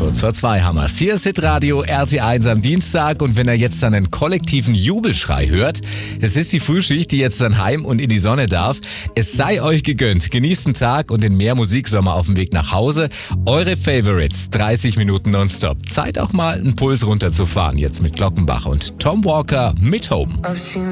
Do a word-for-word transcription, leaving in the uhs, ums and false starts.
Kurz vor zwei haben wir's. Hier ist Hitradio R T eins am Dienstag und wenn er jetzt dann einen kollektiven Jubelschrei hört, es ist die Frühschicht, die jetzt dann heim und in die Sonne darf. Es sei euch gegönnt. Genießt den Tag und den mehr Musiksommer auf dem Weg nach Hause. Eure Favorites, dreißig Minuten nonstop. Zeit auch mal einen Puls runterzufahren, jetzt mit Glockenbach und Tom Walker mit Home.